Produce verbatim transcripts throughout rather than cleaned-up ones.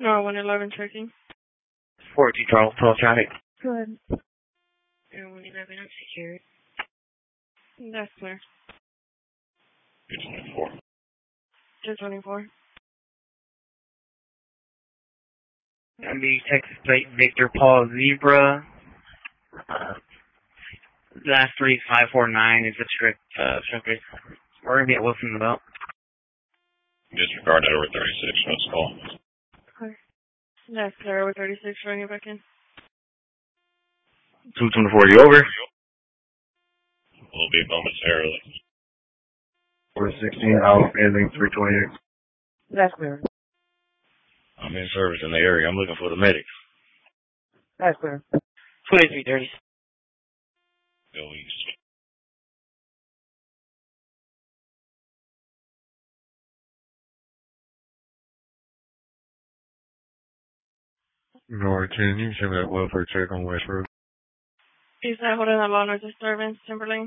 No, one eleven checking. fourteen twelve, twelve traffic. Good. No, one eleven unsecured. That's clear. two twenty-four. two twenty-four. Gonna be Texas Plate Victor Paul Zebra. Uh, last three five four nine is a strict uh strict. We're gonna be at Wilson about. Disregard that over thirty-six, let's call. Okay. That's clear, over thirty-six, showing it back in. two twenty-four, you over? Will be momentarily. four sixteen, out, ending three twenty-eight. That's clear. I'm in service in the area. I'm looking for the medics. That's clear. twenty-three thirty. Go east. North ten, you can send that welfare check on West Road. Is that holding a law or disturbance, Timberlane?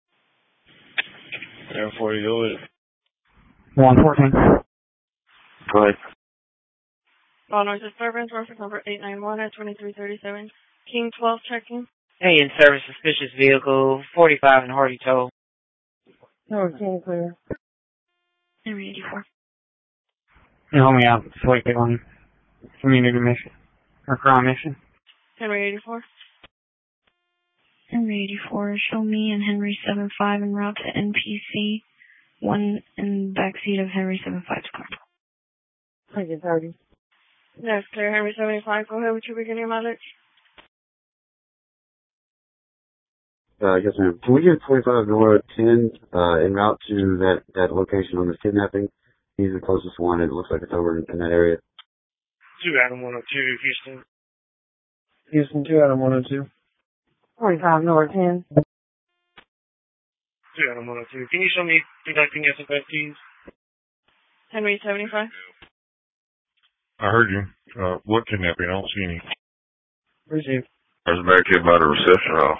Air forty, go with it. one fourteen. Go ahead. Law noise disturbance, reference number eight nine one at twenty-three thirty-seven. King twelve checking. Hey, in service, suspicious vehicle, forty-five and Hardy Tow. No, King clear. Henry eighty-four. You hold me out. Sweet big one. Community mission. Or crime mission. Henry eighty-four. Henry eighty-four, show me and Henry seventy-five en route to N P C. One in the backseat of Henry seventy-five's car. Thank you, thirty. That's clear, Henry seventy-five. Go ahead with your beginning mileage. Uh, yes, ma'am. Can we get twenty-five Nora ten uh, en route to that, that location on this kidnapping? He's the closest one. It looks like it's over in, in that area. two Adam one oh two, Houston. Houston, two Adam one oh two. forty-five Nora ten. two Adam one oh two. Can you show me conducting S F S, please? Henry seventy-five. I heard you. Uh, what kidnapping? I don't see any. Received. There's a barricade by the reception hall.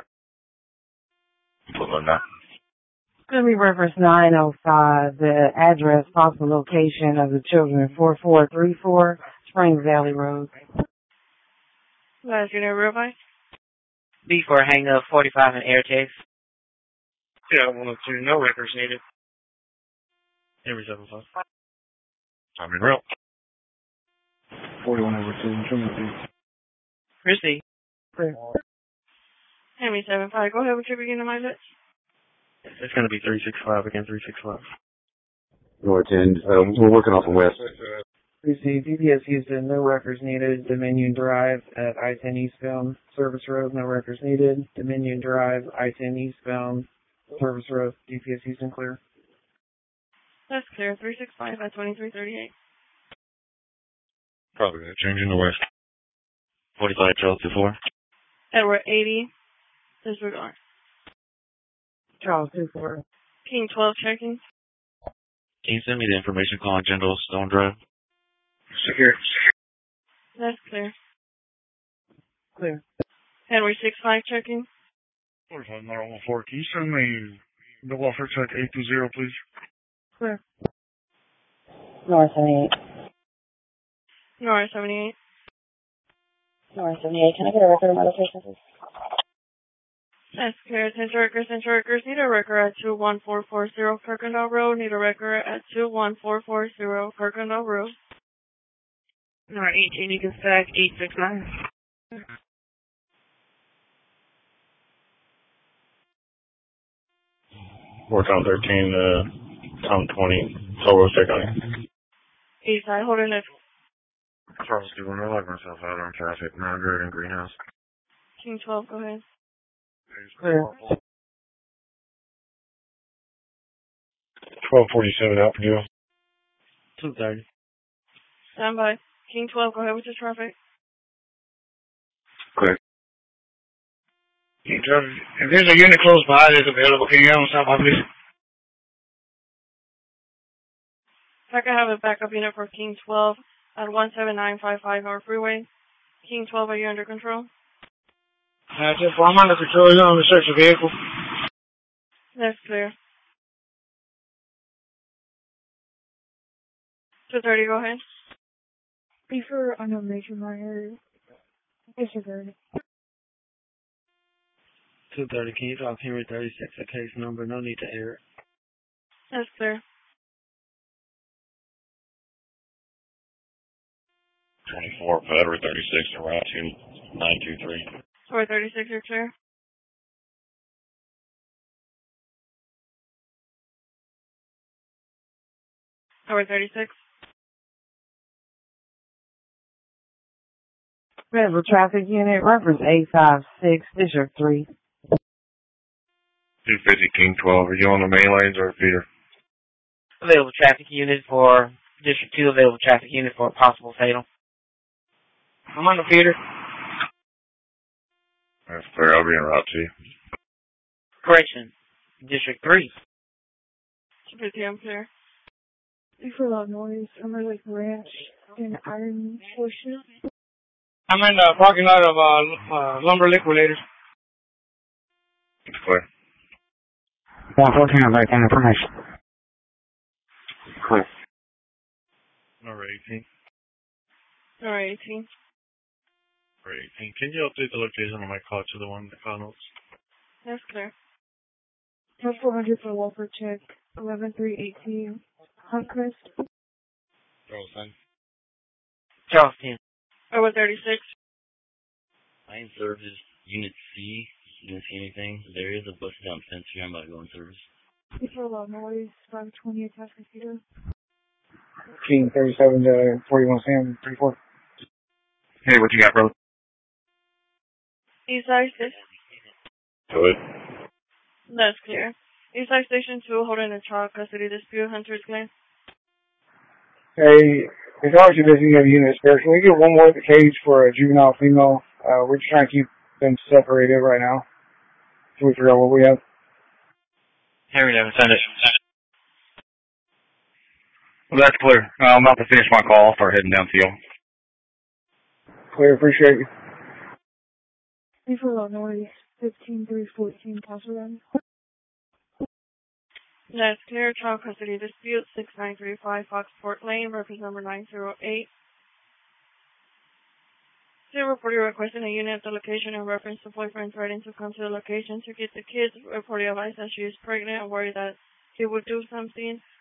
Put on that. Could we reference nine oh five, the address, possible location of the children, four four three four Spring Valley Road. Last unit, real by? B for hang up, forty-five and air chase. Yeah, one oh two, no records needed. Henry seventy-five. I'm in route. forty-one over two, Trinity. Chrissy. Clear. Henry seventy-five, go ahead with your beginning mileage. It's going to be three sixty-five again, three sixty-five. North ten, uh, we're working off the west. Received. D P S Houston, no records needed. Dominion Drive at I ten eastbound. Service Road, no records needed. Dominion Drive, I ten eastbound. Service Road, D P S Houston, clear. That's clear. three sixty-five at twenty-three thirty-eight. Probably that change in the west. forty-five Charles two four. Edward eighty, disregard. Charles two four. King twelve checking. Can you send me the information calling General Stone Drive? Secure. That's clear. Clear. Henry six five checking. forty-five Nora one four. Can you send me the welfare check eight two zero, please? Clear. North seventy-eight. North seventy-eight. North seventy-eight. Can I get a record of my location, please? That's clear. Central Workers, Central Workers need a record at two one four four zero Kirkendall Road. Need a record at two one four four zero Kirkendall Road. Alright, eighteen, you can stack eight six nine. Four Tom thirteen, uh, Tom twenty, solo check on it. East side, holding it. Charles two one, I like myself out on traffic. nine hundred in Greenhouse. King twelve, go ahead. Clear. twelve forty-seven out for you. two thirty. Stand by. King twelve, go ahead with your traffic. Clear. King twelve, if there's a unit close by that's available, can you have them stop by, please? If I could have a backup unit for King twelve at one seven nine five five North Freeway. King twelve, are you under control? Uh, just, well, I'm under control. You're on the search of vehicle. That's clear. two thirty, go ahead. B for unknown major minor. Disregard. two thirty, can you drop Henry thirty-six a case number? No need to air it. That's clear. twenty-four, Federal thirty-six, around two nine two three. four thirty-six, you're clear. four thirty-six. Federal Traffic Unit, reference eight five six, District three. two fifty, King twelve. Are you on the main lanes or feeder? Available traffic unit for District two, available traffic unit for a possible fatal. I'm on the feeder. That's clear. I'll be en route to you. Correction. District three. fifty, I'm clear. B for loud noise, Summer Lake Ranch in Iron Horseshoe. I'm in the parking lot of uh, uh, Lumber Liquidators. It's clear. one fourteen, I'm making information. Clear. Number eighteen. Number eighteen. Number eighteen. Can you update the location on my call to the one that call notes? That's clear. Plus four hundred for Walford check. eleven three eighteen. Huntcrest. Charleston. Charleston. Over thirty-six. Line service, Unit C. You didn't see anything. There is a busted down fence here. I'm about to go in service. B for loud noise, five twenty attached computer. King thirty-seven to forty-one Sam, three four. Hey, what you got, bro? Eastside Station. Good. That's clear. Eastside Station two, holding a child custody dispute, Hunter's Glen. Hey, it's obviously busy. You have units there. Can we get one more at the cage for a juvenile female? Uh, we're just trying to keep them separated right now. So we figure out what we have. Henry, never send it. Well, that's clear. Uh, I'm about to finish my call. I'll start heading down to you. Clear, appreciate you. B for loud noise, fifteen three fourteen, Pasadena. That's clear. Child custody dispute, six nine three five Foxport Lane, reference number nine zero eight. Zero reporter requesting a unit at the location in reference to boyfriend threatening to come to the location to get the kids. Reporter advised that she is pregnant and worried that he would do something.